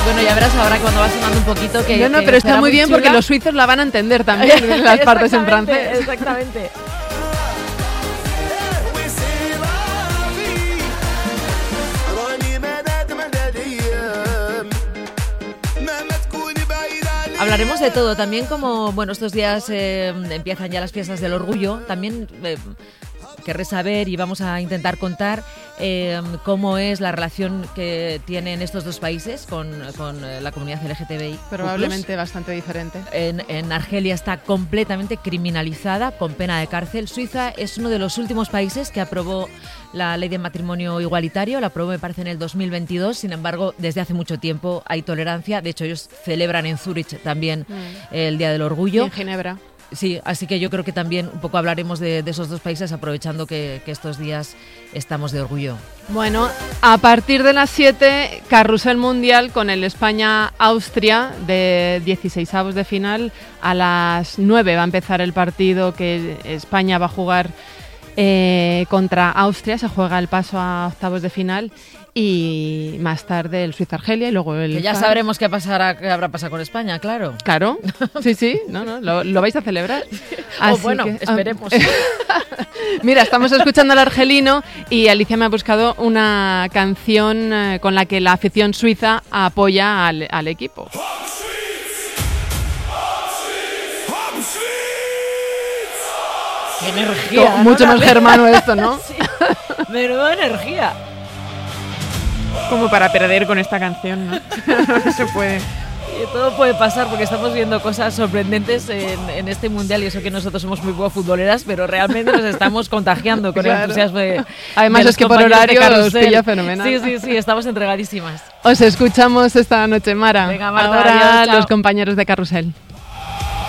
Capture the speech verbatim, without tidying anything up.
Bueno, ya verás ahora cuando va sonando un poquito que... No, no, que pero está muy, muy bien chula. porque los suizos la van a entender también, las partes en francés. Exactamente. Hablaremos de todo, también como, bueno, estos días eh, empiezan ya las fiestas del orgullo, también eh, querré saber y vamos a intentar contar eh, cómo es la relación que tienen estos dos países con, con la comunidad L G T B I. Probablemente bastante diferente. En, en Argelia está completamente criminalizada, con pena de cárcel. Suiza es uno de los últimos países que aprobó la ley de matrimonio igualitario, la aprobó me parece en el dos mil veintidós, sin embargo desde hace mucho tiempo hay tolerancia, de hecho ellos celebran en Zúrich también mm. el Día del Orgullo. Y en Ginebra. Sí, así que yo creo que también un poco hablaremos de, de esos dos países aprovechando que, que estos días estamos de orgullo. Bueno, a partir de las siete, carrusel mundial con el España-Austria de dieciseisavos de final. A las nueve va a empezar el partido que España va a jugar eh, contra Austria, se juega el paso a octavos de final. Y más tarde el Suiza-Argelia y luego el... Que ya sabremos qué, pasará, qué habrá pasado con España, claro. Claro, sí, sí, no, no, lo, lo vais a celebrar. O oh, bueno, que, esperemos. Mira, estamos escuchando al argelino y Alicia me ha buscado una canción eh, con la que la afición suiza apoya al, al equipo. ¡Qué energía! ¿no? Mucho más germano esto, ¿no? Sí, menuda energía. Como para perder con esta canción, ¿no? No se puede. Y todo puede pasar porque estamos viendo cosas sorprendentes en, en este mundial y eso que nosotros somos muy poco futboleras, pero realmente nos estamos contagiando con claro. el entusiasmo de, además de es que por horario os pilla fenomenal. Sí, sí, sí, estamos entregadísimas. Os escuchamos esta noche, Mara. Venga, Marta, ahora adiós, los compañeros de Carrusel.